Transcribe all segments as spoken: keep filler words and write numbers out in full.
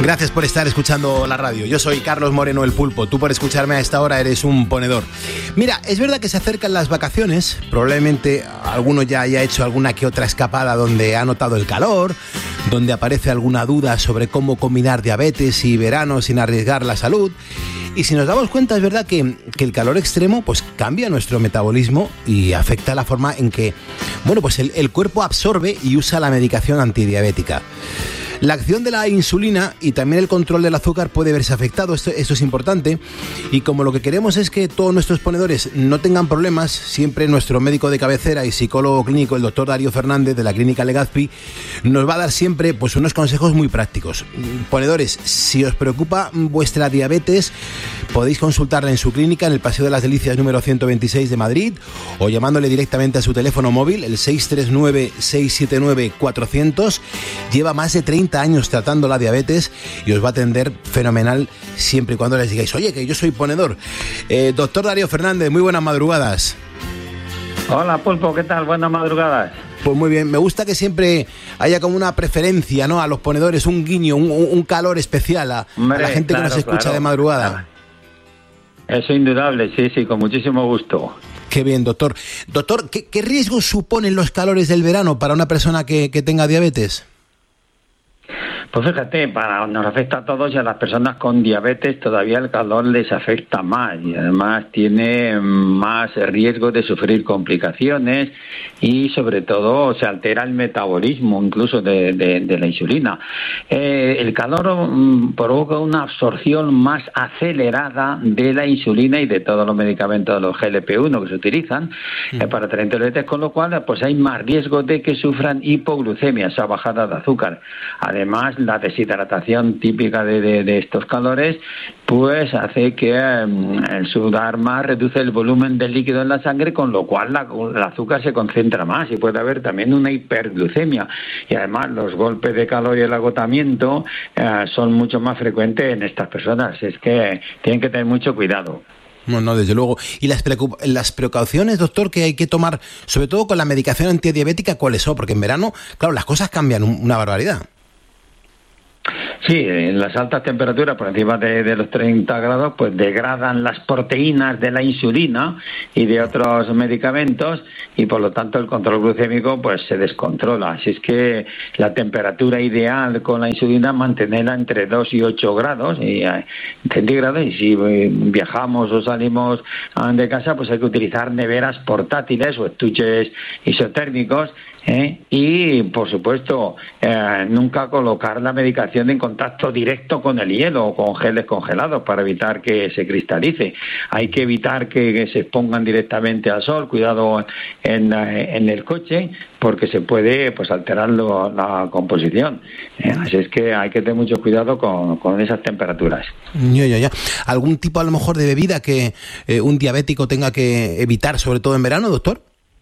Gracias por estar escuchando la radio. Yo soy Carlos Moreno, el Pulpo. Tú por escucharme a esta hora eres un ponedor. Mira, es verdad que se acercan las vacaciones. Probablemente alguno ya haya hecho alguna que otra escapada donde ha notado el calor, donde aparece alguna duda sobre cómo combinar diabetes y verano sin arriesgar la salud. Y si nos damos cuenta, es verdad que, que el calor extremo pues cambia nuestro metabolismo y afecta la forma en que, bueno, pues el, el cuerpo absorbe y usa la medicación antidiabética. La acción de la insulina y también el control del azúcar puede verse afectado, esto, esto es importante, y como lo que queremos es que todos nuestros ponedores no tengan problemas, siempre nuestro médico de cabecera y psicólogo clínico, el doctor Darío Fernández de la Clínica Legazpi, nos va a dar siempre pues unos consejos muy prácticos. Ponedores, si os preocupa vuestra diabetes, podéis consultarla en su clínica en el Paseo de las Delicias número ciento veintiséis de Madrid o llamándole directamente a su teléfono móvil, el seis tres nueve, seis siete nueve, cuatrocientos. Lleva más de treinta años tratando la diabetes y os va a atender fenomenal siempre y cuando les digáis, oye, que yo soy ponedor. Eh, doctor Darío Fernández, muy buenas madrugadas. Hola, Pulpo, ¿qué tal? Buenas madrugadas. Pues muy bien, me gusta que siempre haya como una preferencia, ¿no?, a los ponedores, un guiño, un, un calor especial a, Hombre, a la gente claro, que nos escucha claro. de madrugada. Es indudable, sí, sí, con muchísimo gusto. Qué bien, doctor. Doctor, ¿qué, qué riesgos suponen los calores del verano para una persona que, que tenga diabetes? Pues fíjate, para, nos afecta a todos y a las personas con diabetes todavía el calor les afecta más y además tiene más riesgo de sufrir complicaciones y sobre todo se altera el metabolismo incluso de, de, de la insulina. Eh, el calor um, provoca una absorción más acelerada de la insulina y de todos los medicamentos de los G L P uno que se utilizan mm. eh, para tratar diabetes, con lo cual pues hay más riesgo de que sufran hipoglucemia, esa bajada de azúcar. Además, la deshidratación típica de, de, de estos calores pues hace que eh, el sudar más reduce el volumen del líquido en la sangre, con lo cual la, el azúcar se concentra más y puede haber también una hiperglucemia. Y además los golpes de calor y el agotamiento eh, son mucho más frecuentes en estas personas. Es que tienen que tener mucho cuidado. No, no, desde luego. ¿Y las, preocup- las precauciones, doctor, que hay que tomar, sobre todo con la medicación antidiabética, cuáles son? Porque en verano, claro, las cosas cambian un, una barbaridad. Sí, en las altas temperaturas, por encima de, de los treinta grados, pues degradan las proteínas de la insulina y de otros medicamentos y por lo tanto el control glucémico pues se descontrola. Así es que la temperatura ideal con la insulina es mantenerla entre dos y ocho grados y, eh, centígrados, y si eh, viajamos o salimos de casa pues hay que utilizar neveras portátiles o estuches isotérmicos. ¿Eh? Y, por supuesto, eh, nunca colocar la medicación en contacto directo con el hielo o con geles congelados para evitar que se cristalice. Hay que evitar que, que se expongan directamente al sol, cuidado en, en el coche, porque se puede pues alterar lo, la composición. ¿Eh? Así es que hay que tener mucho cuidado con, con esas temperaturas. Ya, ya, ya. ¿Algún tipo, a lo mejor, de bebida que eh, un diabético tenga que evitar, sobre todo en verano, doctor?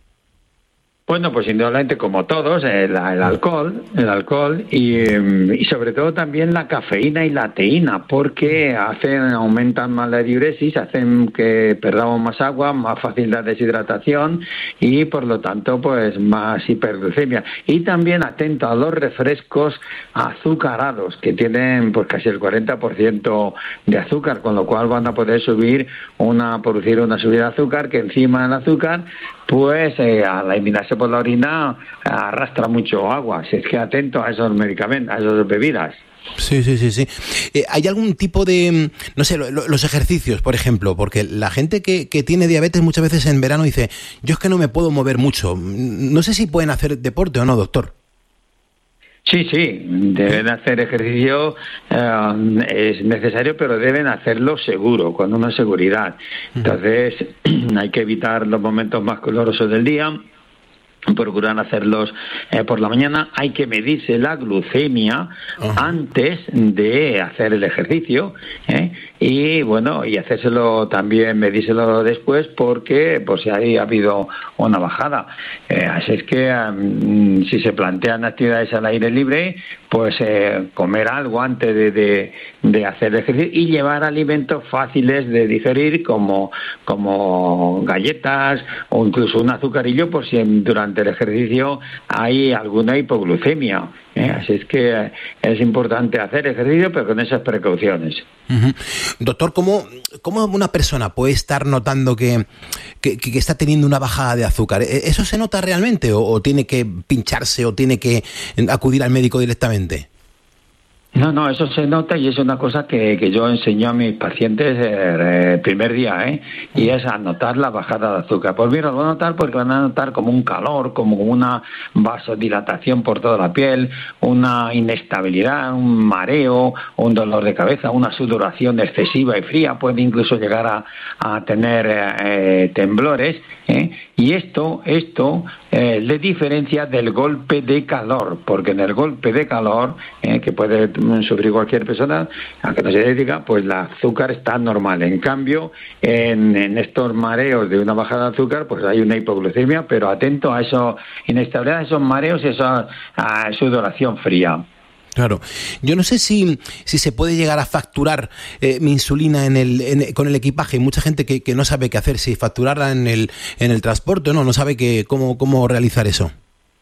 Bueno, pues indudablemente como todos, el, el alcohol, el alcohol y, y sobre todo también la cafeína y la teína, porque hacen, aumentan más la diuresis, hacen que perdamos más agua, más fácil la deshidratación y por lo tanto pues más hiperglucemia. Y también atento a los refrescos azucarados, que tienen pues casi el cuarenta por ciento de azúcar, con lo cual van a poder subir una, producir una subida de azúcar que encima del azúcar pues eh, al eliminarse por la orina arrastra mucho agua. Así es que atento a esos medicamentos, a esas bebidas. Sí, sí, sí, sí. Eh, ¿Hay algún tipo de, no sé, lo, lo, los ejercicios, por ejemplo? Porque la gente que, que tiene diabetes muchas veces en verano dice, yo es que no me puedo mover mucho. No sé si pueden hacer deporte o no, doctor. Sí, sí, deben hacer ejercicio, eh, es necesario, pero deben hacerlo seguro, con una seguridad. Entonces, hay que evitar los momentos más calurosos del día, procurar hacerlos eh, por la mañana. Hay que medirse la glucemia uh-huh. antes de hacer el ejercicio, ¿eh? y bueno, y hacérselo también, medírselo después, porque por si ahí ha habido una bajada. Eh, así es que um, si se plantean actividades al aire libre, pues eh, comer algo antes de, de, de hacer ejercicio y llevar alimentos fáciles de digerir como, como galletas o incluso un azucarillo por si durante el ejercicio hay alguna hipoglucemia. ¿eh? Así es que es importante hacer ejercicio, pero con esas precauciones. Uh-huh. Doctor, ¿cómo, ¿cómo una persona puede estar notando que, que, que está teniendo una bajada de azúcar? ¿Eso se nota realmente o, o tiene que pincharse o tiene que acudir al médico directamente? No, no, eso se nota y es una cosa que, que yo enseño a mis pacientes el primer día, ¿eh? Y es a notar la bajada de azúcar. Pues mira, lo van a notar porque van a notar como un calor, como una vasodilatación por toda la piel, una inestabilidad, un mareo, un dolor de cabeza, una sudoración excesiva y fría, puede incluso llegar a, a tener eh, temblores, ¿eh? Y esto, esto eh, le diferencia del golpe de calor, porque en el golpe de calor, eh, que puede sufrir cualquier persona, aunque no sea diabética, pues el azúcar está normal. En cambio, en, en estos mareos de una bajada de azúcar, pues hay una hipoglucemia, pero atento a esa inestabilidad, esos mareos, esa a sudoración fría. Claro. Yo no sé si, si se puede llegar a facturar eh, mi insulina en el, en, con el equipaje. Hay mucha gente que, que no sabe qué hacer, si facturarla en el, en el transporte, no, no sabe que, cómo, cómo realizar eso.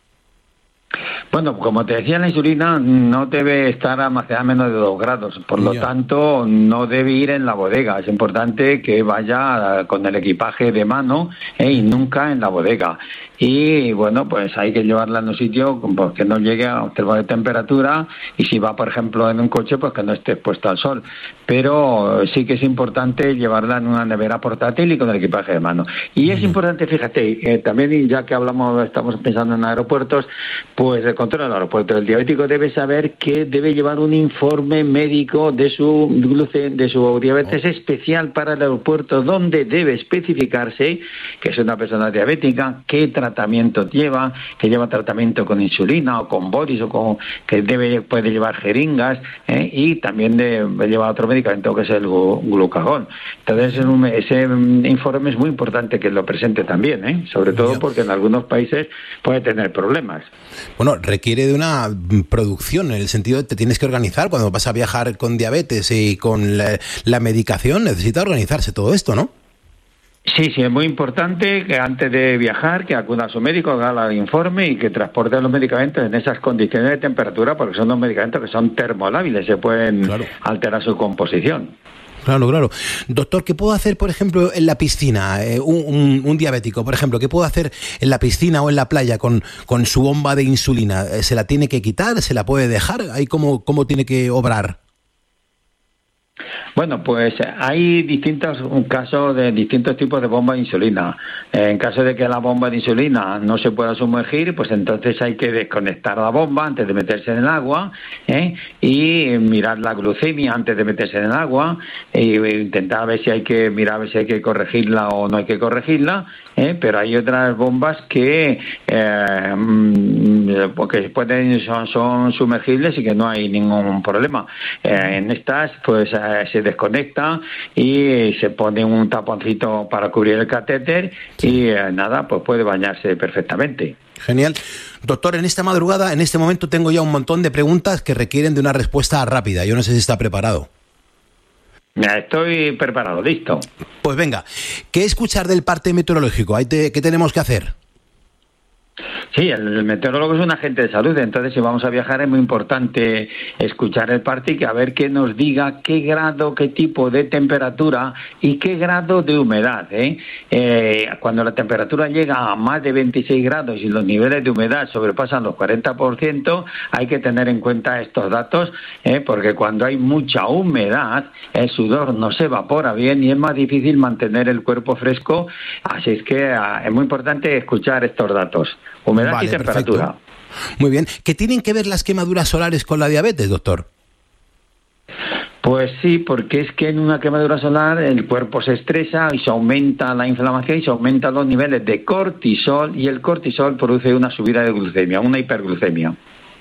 Bueno, como te decía, la insulina no debe estar almacenada a menos de dos grados, por lo yeah. tanto no debe ir en la bodega. Es importante que vaya con el equipaje de mano eh, y nunca en la bodega. Y bueno, pues hay que llevarla en un sitio pues, que no llegue a observar de temperatura, y si va, por ejemplo, en un coche, pues que no esté expuesto al sol. Pero sí que es importante llevarla en una nevera portátil y con el equipaje de mano. Y es importante, fíjate, eh, también ya que hablamos, estamos pensando en aeropuertos, pues el control del aeropuerto. El diabético debe saber que debe llevar un informe médico de su glucemia, de su diabetes especial para el aeropuerto, donde debe especificarse que es una persona diabética, qué tratamiento lleva, que lleva tratamiento con insulina o con bolis, o con que debe puede llevar jeringas, ¿eh? Y también debe llevar otro medicamento que es el glucagón. Entonces ese informe es muy importante que lo presente también, ¿eh? Sobre todo porque en algunos países puede tener problemas. Bueno, requiere de una producción, en el sentido de que te tienes que organizar cuando vas a viajar con diabetes y con la, la medicación, necesita organizarse todo esto, ¿no? Sí, sí, es muy importante que antes de viajar, que acuda a su médico, haga el informe y que transporte los medicamentos en esas condiciones de temperatura, porque son los medicamentos que son termolábiles, se pueden claro. alterar su composición. Claro, claro. Doctor, ¿qué puedo hacer, por ejemplo, en la piscina? Eh, un, un, un diabético, por ejemplo, ¿qué puedo hacer en la piscina o en la playa con, con su bomba de insulina? ¿Se la tiene que quitar? ¿Se la puede dejar? ¿Ahí cómo, cómo tiene que obrar? Bueno, pues hay distintos casos de distintos tipos de bombas de insulina. En caso de que la bomba de insulina no se pueda sumergir, pues entonces hay que desconectar la bomba antes de meterse en el agua, ¿eh? y mirar la glucemia antes de meterse en el agua, e intentar ver si hay que mirar a ver si hay que corregirla o no hay que corregirla, ¿eh? Pero hay otras bombas que eh, porque pueden son, son sumergibles y que no hay ningún problema. Eh, en estas, pues eh, se desconecta y se pone un taponcito para cubrir el catéter y eh, nada, pues puede bañarse perfectamente. Genial. Doctor, en esta madrugada, en este momento tengo ya un montón de preguntas que requieren de una respuesta rápida. Yo no sé si está preparado. Ya estoy preparado, listo. Pues venga, ¿qué escuchar del parte meteorológico? ¿Qué tenemos que hacer? Sí, el meteorólogo es un agente de salud, entonces si vamos a viajar es muy importante escuchar el parte y que a ver que nos diga qué grado, qué tipo de temperatura y qué grado de humedad. ¿eh? Eh, cuando la temperatura llega a más de veintiséis grados y los niveles de humedad sobrepasan los cuarenta por ciento, hay que tener en cuenta estos datos, ¿eh? porque cuando hay mucha humedad, el sudor no se evapora bien y es más difícil mantener el cuerpo fresco, así es que ah, es muy importante escuchar estos datos. Humedad vale, y temperatura. Perfecto. Muy bien. ¿Qué tienen que ver las quemaduras solares con la diabetes, doctor? Pues sí, porque es que en una quemadura solar el cuerpo se estresa y se aumenta la inflamación y se aumentan los niveles de cortisol, y el cortisol produce una subida de glucemia, una hiperglucemia.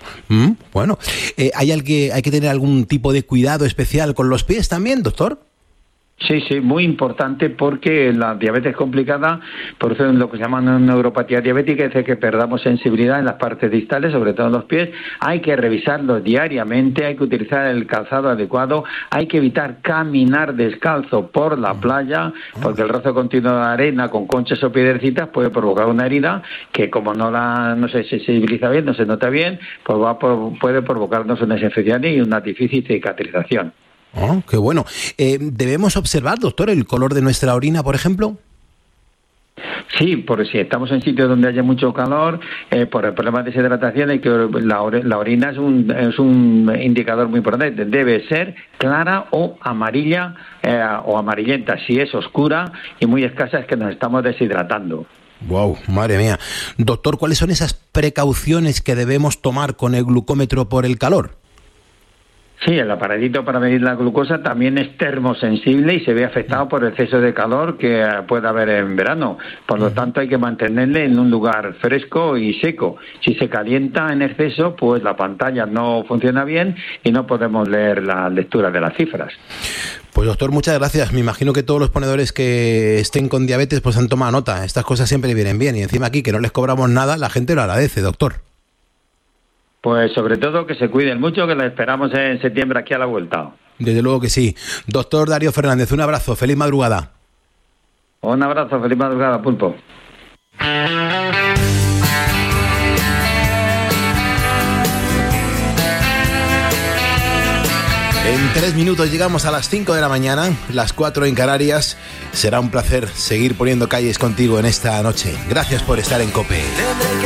Mm, bueno, eh, ¿hay, algo, ¿hay que tener algún tipo de cuidado especial con los pies también, doctor? Sí, sí, muy importante porque la diabetes complicada produce lo que se llama una neuropatía diabética, es decir, que perdamos sensibilidad en las partes distales, sobre todo en los pies. Hay que revisarlo diariamente, hay que utilizar el calzado adecuado, hay que evitar caminar descalzo por la playa, porque el roce continuo de arena con conchas o piedrecitas puede provocar una herida que, como no la no se sensibiliza bien, no se nota bien, pues va por, puede provocarnos una infección y una difícil cicatrización. Oh, qué bueno. Eh, ¿Debemos observar, doctor, el color de nuestra orina, por ejemplo? Sí, porque si estamos en sitios donde haya mucho calor, eh, por el problema de deshidratación, hay que la, or- la orina es un, es un indicador muy importante. Debe ser clara o amarilla eh, o amarillenta. Si es oscura y muy escasa, es que nos estamos deshidratando. Wow, madre mía. Doctor, ¿cuáles son esas precauciones que debemos tomar con el glucómetro por el calor? Sí, el aparatito para medir la glucosa también es termosensible y se ve afectado por el exceso de calor que puede haber en verano. Por lo tanto, hay que mantenerle en un lugar fresco y seco. Si se calienta en exceso, pues la pantalla no funciona bien y no podemos leer la lectura de las cifras. Pues doctor, muchas gracias. Me imagino que todos los ponedores que estén con diabetes pues han tomado nota. Estas cosas siempre vienen bien y encima aquí que no les cobramos nada, la gente lo agradece, doctor. Pues sobre todo que se cuiden mucho, que los esperamos en septiembre aquí a la vuelta. Desde luego que sí. Doctor Darío Fernández, un abrazo, feliz madrugada. Un abrazo, feliz madrugada, Pulpo. En tres minutos llegamos a las cinco de la mañana, las cuatro en Canarias. Será un placer seguir poniendo calles contigo en esta noche. Gracias por estar en COPE.